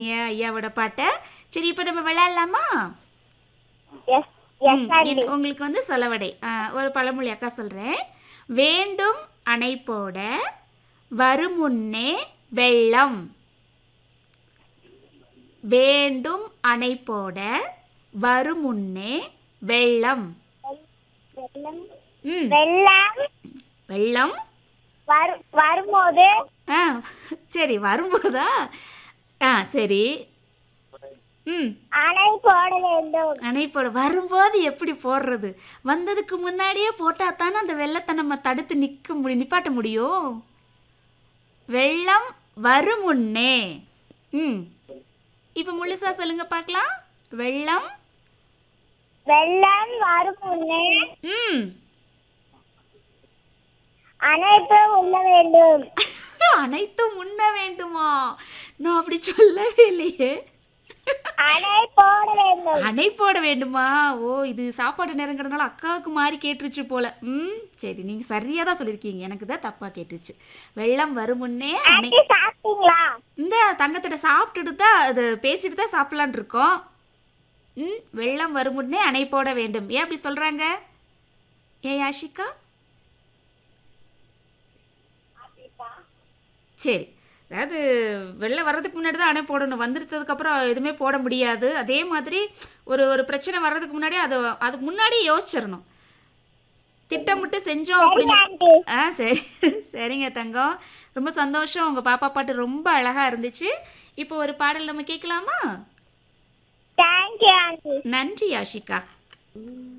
ஏன் ஐயாவோட பாட்டை. சரி, இப்போ நம்ம விளையாடலாமா? S S aunty. உங்களுக்கு வந்து சொலவடை ஒரு பழமொழி அக்கா சொல்கிறேன். வேண்டும் அணை போட வருமுன்னே வெள்ளம். வேண்டும் அணை போட வருமுன்னே வெள்ளம். வெள்ளம் ம் வெள்ளம் வெள்ளம். வரும்போது ஆ சரி, வரும்போதா? சரி. ம் அணை போட வேண்டும். அணை போட வரும்போது எப்படி போடுறது? வந்ததுக்கு முன்னாடியே போட்டால் தானே அந்த வெள்ளத்தை நம்ம தடுத்து நிப்பாட்ட முடியும். வெள்ளம் வரும் முன்னே. இப்போ முழுசா சொல்லுங்க பார்க்கலாம். வெள்ளம் வெள்ளம் வரும் முன்னே அணைப்பு உண்ண வேண்டும். அனைத்தும் உண்ண வேண்டுமா? நான் அப்படி சொல்லவே இல்லையே. அணை போட வேண்டும். அணை போட வேண்டுமா? ஓ, இது சாப்பாடு நேரங்கிறதுனால அக்காவுக்கு மாறி கேட்டுருச்சு போல. சரி, நீங்கள் சரியாக தான் சொல்லியிருக்கீங்க. எனக்கு தான் தப்பாக கேட்டுச்சு. வெள்ளம் வரும் முன்னே அணை. ஆண்டி சாப்பிட்டீங்களா? இந்த தங்கத்திட்ட சாப்பிட்டுட்டு தான் அது பேசிட்டு தான் சாப்பிட்லான் இருக்கோம். வெள்ளம் வரும் முன்னே அணை போட வேண்டும். ஏன் அப்படி சொல்கிறாங்க? ஏன் யாஷிகா? சரி, அதாவது வெள்ளம் வர்றதுக்கு முன்னாடி தான் அணை போடணும். வந்துருச்சதுக்கப்புறம் எதுவுமே போட முடியாது. அதே மாதிரி ஒரு பிரச்சனை வர்றதுக்கு முன்னாடி அதுக்கு முன்னாடி யோசிச்சிடணும். திட்டமிட்டு செஞ்சோம் அப்படின்னு. சரி சரிங்க தங்கம், ரொம்ப சந்தோஷம். உங்கள் பாப்பா பாட்டு ரொம்ப அழகாக இருந்துச்சு. இப்போ ஒரு பாடல் நம்ம கேட்கலாமா? Thank you aunty. நன்றி யாஷிகா.